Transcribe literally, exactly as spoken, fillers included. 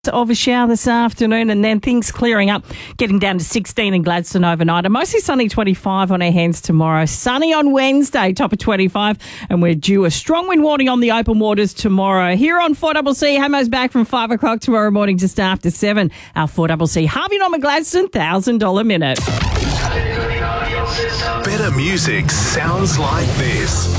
Of a shower this afternoon, and then things clearing up, getting down to sixteen in Gladstone overnight. And mostly sunny, twenty-five on our hands tomorrow. Sunny on Wednesday, top of twenty-five, and we're due a strong wind warning on the open waters tomorrow. Here on four C C, Hamo's back from five o'clock tomorrow morning just after seven. Our four C C Harvey Norman Gladstone one thousand dollars minute. Better music sounds like this.